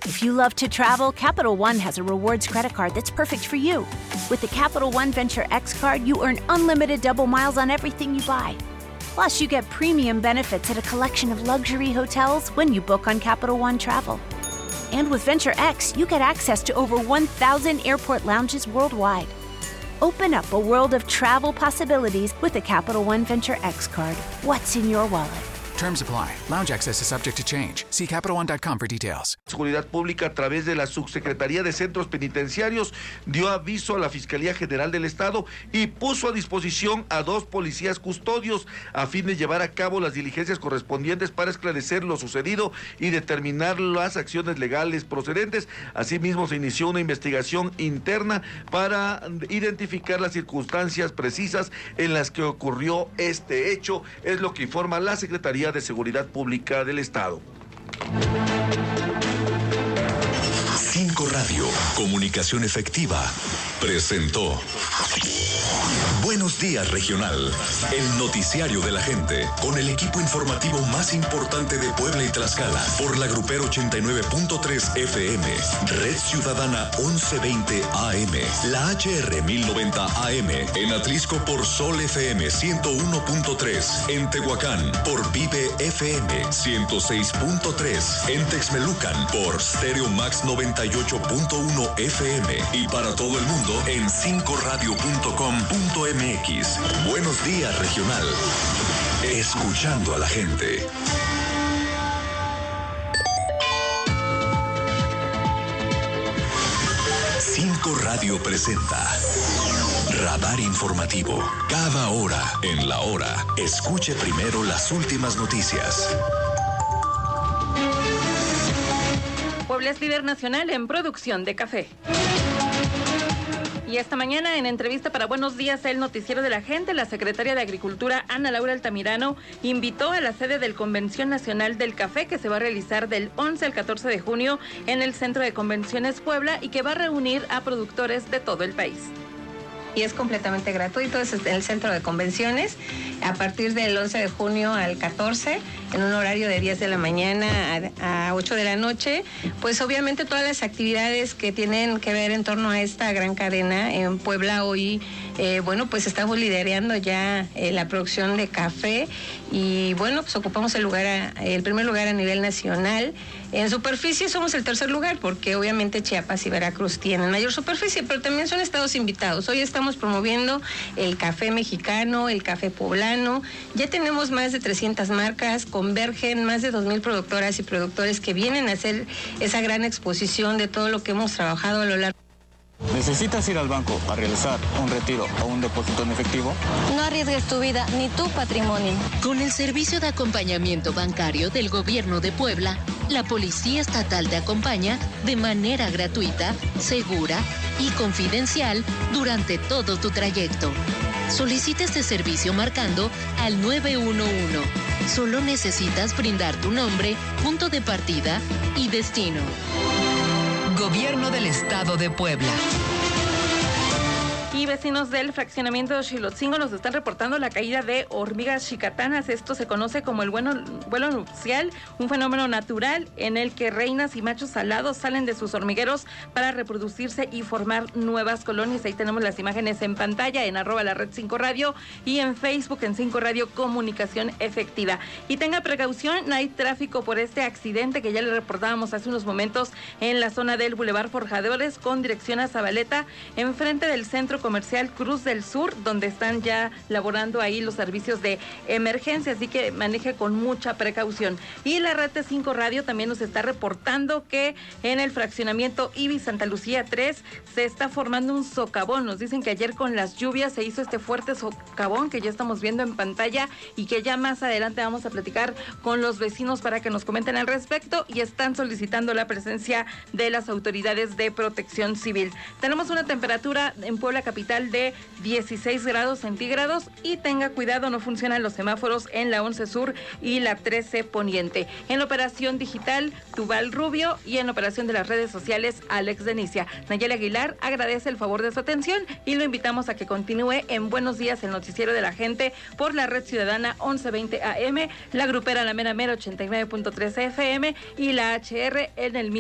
If you love to travel, Capital One has a rewards credit card that's perfect for you. With the Capital One Venture X card, you earn unlimited double miles on everything you buy. Plus, you get premium benefits at a collection of luxury hotels when you book on Capital One Travel. And with Venture X, you get access to over 1,000 airport lounges worldwide. Open up a world of travel possibilities with the Capital One Venture X card. What's in your wallet? Terms apply. Lounge access is subject to change. See CapitalOne.com for details. Seguridad Pública, a través de la Subsecretaría de Centros Penitenciarios, dio aviso a la Fiscalía General del Estado y puso a disposición a 2 policías custodios a fin de llevar a cabo las diligencias correspondientes para esclarecer lo sucedido y determinar las acciones legales procedentes. Asimismo, se inició una investigación interna para identificar las circunstancias precisas en las que ocurrió este hecho, es lo que informa la Secretaría de Seguridad Pública del Estado. 5 Radio, comunicación efectiva, presentó Buenos Días Regional, el noticiario de la gente, con el equipo informativo más importante de Puebla y Tlaxcala, por la Grupero 89.3 FM, Red Ciudadana 1120 AM, la HR 1090 AM, en Atlisco por Sol FM 101.3, en Tehuacán por Vive FM 106.3, en Texmelucan por Stereo Max 98.1 FM y para todo el mundo en 5radio.com.mx. Buenos Días Regional. Escuchando a la gente. Cinco Radio presenta Radar Informativo. Cada hora, en la hora, escuche primero las últimas noticias. Puebla es líder nacional en producción de café. Y esta mañana, en entrevista para Buenos Días, el noticiero de la gente, la secretaria de Agricultura, Ana Laura Altamirano, invitó a la sede del Convención Nacional del Café, que se va a realizar del 11 al 14 de junio en el Centro de Convenciones Puebla y que va a reunir a productores de todo el país. Y es completamente gratuito, es en el Centro de Convenciones, a partir del 11 de junio al 14, en un horario de 10 de la mañana a 8 de la noche. Pues obviamente todas las actividades que tienen que ver en torno a esta gran cadena en Puebla hoy, pues estamos liderando ya la producción de café y bueno, pues ocupamos el primer lugar a nivel nacional. En superficie somos el tercer lugar porque obviamente Chiapas y Veracruz tienen mayor superficie, pero también son estados invitados. Hoy estamos promoviendo el café mexicano, el café poblano. Ya tenemos más de 300 marcas, convergen más de 2,000 productoras y productores que vienen a hacer esa gran exposición de todo lo que hemos trabajado a lo largo. ¿Necesitas ir al banco a realizar un retiro o un depósito en efectivo? No arriesgues tu vida ni tu patrimonio. Con el servicio de acompañamiento bancario del Gobierno de Puebla, la Policía Estatal te acompaña de manera gratuita, segura y confidencial durante todo tu trayecto. Solicita este servicio marcando al 911. Solo necesitas brindar tu nombre, punto de partida y destino. Gobierno del Estado de Puebla. Y vecinos del fraccionamiento de Xilotzingo nos están reportando la caída de hormigas chicatanas. Esto se conoce como el vuelo nupcial, un fenómeno natural en el que reinas y machos alados salen de sus hormigueros para reproducirse y formar nuevas colonias. Ahí tenemos las imágenes en pantalla en @la-red5radio y en Facebook en 5 Radio Comunicación Efectiva. Y tenga precaución, hay tráfico por este accidente que ya le reportábamos hace unos momentos en la zona del Boulevard Forjadores con dirección a Zabaleta, enfrente del Centro Comercial Cruz del Sur, donde están ya laborando ahí los servicios de emergencia, así que maneje con mucha precaución. Y la red de 5 Radio también nos está reportando que en el fraccionamiento Ibis Santa Lucía 3 se está formando un socavón. Nos dicen que ayer con las lluvias se hizo este fuerte socavón que ya estamos viendo en pantalla y que ya más adelante vamos a platicar con los vecinos para que nos comenten al respecto y están solicitando la presencia de las autoridades de protección civil. Tenemos una temperatura en Puebla capital de 16 grados centígrados y tenga cuidado, no funcionan los semáforos en la 11 Sur y la 13 Poniente. En la operación digital, Tubal Rubio, y en la operación de las redes sociales, Alex Denicia. Nayeli Aguilar agradece el favor de su atención y lo invitamos a que continúe en Buenos Días, el noticiero de la gente, por la Red Ciudadana 1120 AM, la Grupera La Mera Mera 89.3 FM y la HR en el